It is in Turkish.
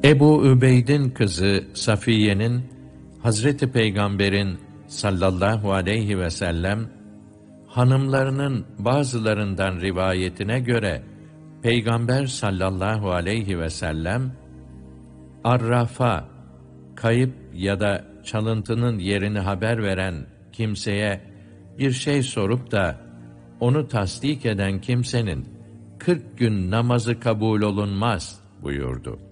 Ebu Übeyd'in kızı Safiye'nin Hazreti Peygamber'in sallallahu aleyhi ve sellem hanımlarının bazılarından rivayetine göre Peygamber sallallahu aleyhi ve sellem arrafa, kayıp ya da çalıntının yerini haber veren kimseye bir şey sorup da onu tasdik eden kimsenin 40 gün namazı kabul olunmaz buyurdu.